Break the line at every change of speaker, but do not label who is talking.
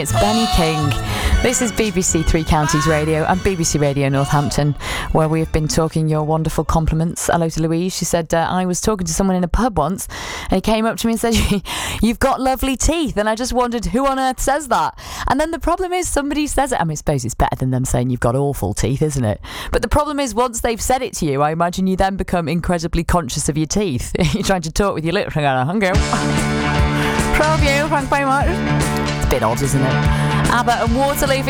It's Benny King. This is BBC Three Counties Radio and BBC Radio Northampton, where we have been talking your wonderful compliments. Hello to Louise. She said, I was talking to someone in a pub once and he came up to me and said, you've got lovely teeth. And I just wondered who on earth says that. And then the problem is somebody says it. I mean, I suppose it's better than them saying you've got awful teeth, isn't it? But the problem is once they've said it to you, I imagine you then become incredibly conscious of your teeth. You're trying to talk with your lips and going, thank you. Proud of you, thank you very much. It's a bit odd, isn't it? ABBA and Waterloo for